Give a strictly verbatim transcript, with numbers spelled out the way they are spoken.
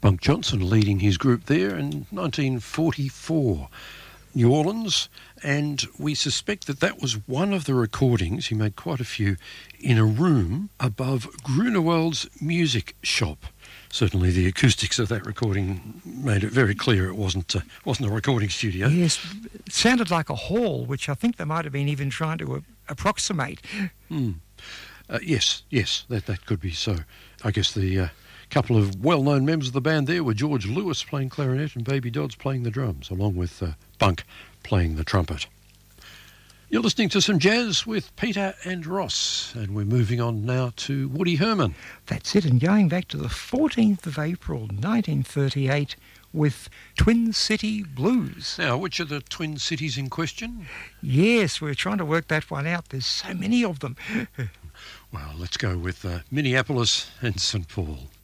Bunk Johnson leading his group there in nineteen forty-four. New Orleans, and we suspect that that was one of the recordings. He made quite a few in a room above Grunewald's music shop. Certainly the acoustics of that recording made it very clear it wasn't uh, wasn't a recording studio. Yes, it sounded like a hall, which I think they might have been even trying to uh, approximate. Hmm. Uh, yes, yes, that, that could be so. I guess the uh, couple of well-known members of the band there were George Lewis playing clarinet and Baby Dodds playing the drums, along with uh, Bunk playing the trumpet. You're listening to some jazz with Peter and Ross, and we're moving on now to Woody Herman. That's it, and going back to the fourteenth of April nineteen thirty-eight with Twin City Blues. Now, which are the twin cities in question? Yes, we're trying to work that one out. There's so many of them. Well, let's go with uh, Minneapolis and Saint Paul.